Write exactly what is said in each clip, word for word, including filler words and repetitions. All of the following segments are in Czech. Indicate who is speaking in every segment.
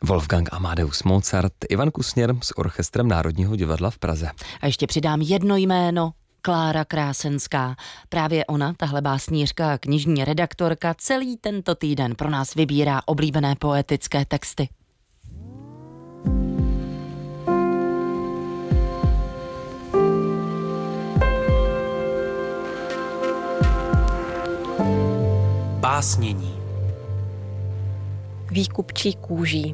Speaker 1: Wolfgang Amadeus Mozart, Ivan Kusněr s orchestrem Národního divadla v Praze.
Speaker 2: A ještě přidám jedno jméno, Klára Krásenská. Právě ona, tahle básnířka a knižní redaktorka, celý tento týden pro nás vybírá oblíbené poetické texty.
Speaker 3: Básnění.
Speaker 4: Výkupčí kůží.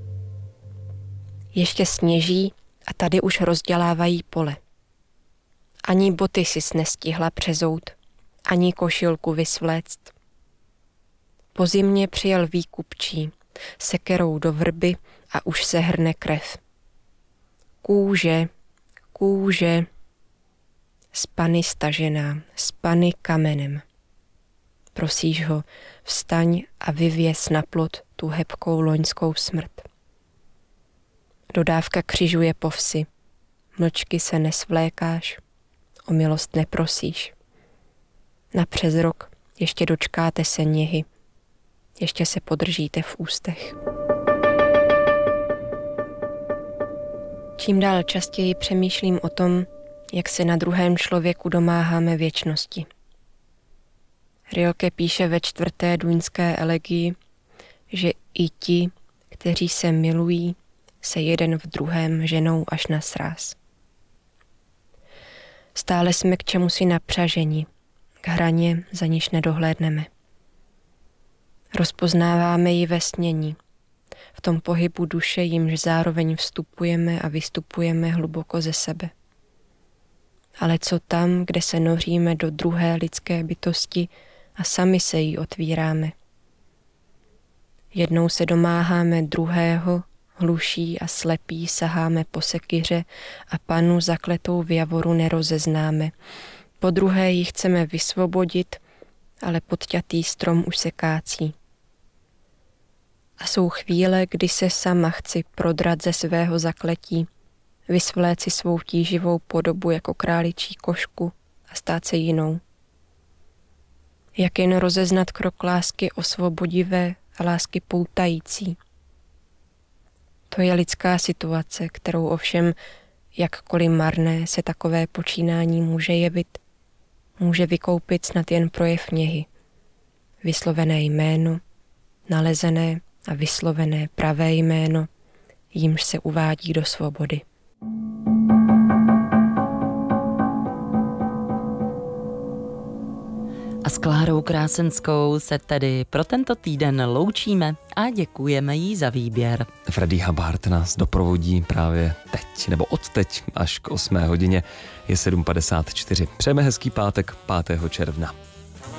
Speaker 4: Ještě sněží a tady už rozdělávají pole. Ani boty sis nestihla přezout, ani košilku vysvléct. Po zimě přijel výkupčí, sekerou do vrby a už se hrne krev. Kůže, kůže, spany stažená, spany kamenem. Prosíš ho, vstaň a vyvěs na plot tu hebkou loňskou smrt. Dodávka křižuje po vsi, mlčky se nesvlékáš, o milost neprosíš. Na přes rok ještě dočkáte se něhy, ještě se podržíte v ústech. Čím dál častěji přemýšlím o tom, jak se na druhém člověku domáháme věčnosti. Rilke píše ve čtvrté duňské elegii, že i ti, kteří se milují, se jeden v druhém ženou až na sráz. Stále jsme k čemu si napřaženi, k hraně, za níž nedohlédneme. Rozpoznáváme ji ve snění, v tom pohybu duše, jimž zároveň vstupujeme a vystupujeme hluboko ze sebe. Ale co tam, kde se noříme do druhé lidské bytosti a sami se jí otvíráme? Jednou se domáháme druhého, hluší a slepí saháme po sekyře a panu zakletou v javoru nerozeznáme. Po druhé ji chceme vysvobodit, ale podťatý strom už se kácí. A jsou chvíle, kdy se sama chci prodrat ze svého zakletí, vysvléci svou tíživou podobu jako králičí košku a stát se jinou. Jak jen rozeznat krok lásky osvobodivé a lásky poutající. To je lidská situace, kterou ovšem, jakkoliv marné se takové počínání může jevit, může vykoupit snad jen projev něhy. Vyslovené jméno, nalezené a vyslovené pravé jméno, jímž se uvádí do svobody.
Speaker 2: A s Klárou Krásenskou se tedy pro tento týden loučíme a děkujeme jí za výběr.
Speaker 1: Freddie Hubbard nás doprovodí právě teď, nebo od teď až k osmé hodině. Je sedm padesát čtyři. Přejeme hezký pátek pátého června.